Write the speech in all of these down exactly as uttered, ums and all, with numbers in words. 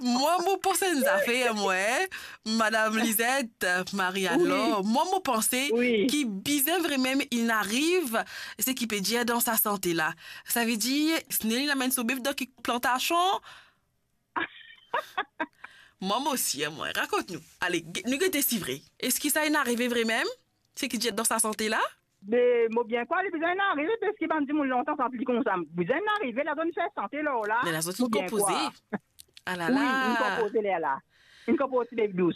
Moi, moi, pense une affaire, moi, Madame Lisette, Marianne, là, moi, moi, pensais Oui. qui bizarre vraiment, il n'arrive, c'est qui peut dire dans sa santé, là. Ça veut dire, ce n'est la main sur bif dans qui plantation. Moi, moi aussi, hein, moi, raconte-nous. Allez, gu- nous, que si vrai. Est-ce que ça est arrivé vraiment? C'est qui dit dans sa santé, là? Mais, moi, bien quoi, les besoins d'arriver, parce qu'ils m'ont dit, mon longtemps, sans plus comme ça. Besoin d'arriver, la donne fait santé, là, là. Mais la autres, Moi, une bien composée. quoi. Ah là Oui, une là. composée, là, là. Une composée des douce.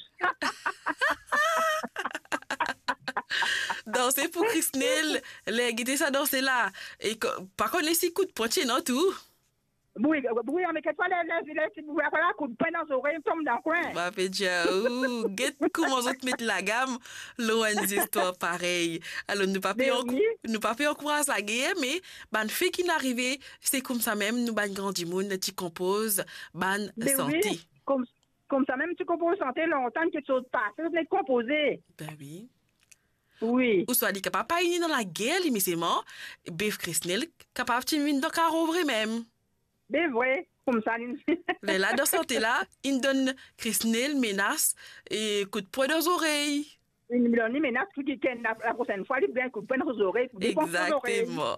Danser pour Christelle, les guider ça danser là. Et co- par contre, les six coups de poitiers, non, tout. Oui, oui, mais quelquefois, les, les, les, les, vous avez un coup de poing dans les oreilles, tombe dans le coin. Bah, fait déjà, ouh, get comment autres mettre la gamme, loin des histoires pareilles. Alors, nous pas pu Mais en, oui, nous pas pu encourager la guerre, mais, ban fait qu'il n'arrivait, c'est comme ça même, nous ban grandi monde, qui compose, ban mais oui, santé. comme, comme ça, même si tu composes santé longtemps, quelque chose passe, vous êtes composé. Ben oui. Oui, Ou soit dit que papa il est dans la guerre, mais c'est mort, bif Christelle, capable de venir dans carreau vrai même. mais vrai, comme ça. Mais là, dans santé là, il donne Christelle menace et coup de poing dans les oreilles. Une million de menaces qui qui la, la prochaine fois, il vient un coup de poing dans les oreilles pour défoncer les oreilles. Exactement.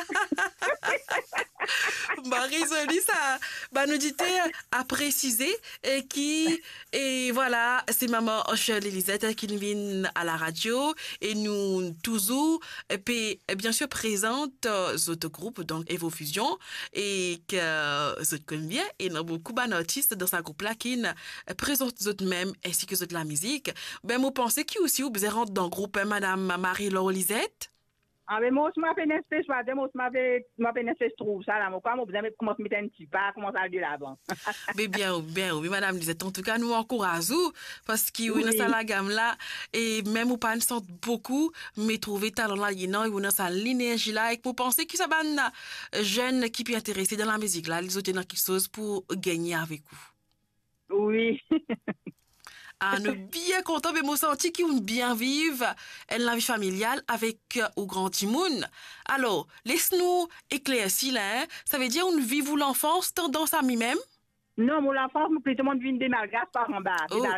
Marie-Jolie, ça, bah, nous dit à préciser et qui, et voilà, c'est maman Shirley Lisette qui nous vient à la radio et nous, toujours, et puis, et bien sûr, présente, euh, autres groupes, donc, Evofusion, et que, euh, autres connaissent bien, et il y a beaucoup d'artistes dans ce groupe-là qui euh, présentent autres même, ainsi que autres de la musique. Ben, moi, pensez qui aussi, vous rentrez dans le groupe, hein, madame Marie-Laure Lisette? Ah, mais moi, je m'appelle une espèce, moi, je m'appelle une espèce, je trouve ça, là, moi, quand moi, vous avez commencé à mettre un petit pas, comment ça a dû l'avant. Mais bien, bien, oui, madame Lisette. En tout cas, nous encourageons parce qu'il y a Oui, la gamme là et même ou pas ne sent beaucoup, mais trouver talent là, il y a une ça l'énergie là et pour penser que ça va jeune qui peut intéresser dans la musique là, les autres dans quelque chose pour gagner avec vous. oui. Ah, nous bien content, mais moi senti qu'ils bien vivre la vie familiale avec euh, au grand Timoun. Alors, laisse-nous éclaircir là, hein. Ça veut dire on vit vous l'enfance tendance à mi-même? Non, mon enfant, plutôt, mon vient des malgaches par en bas. Oh.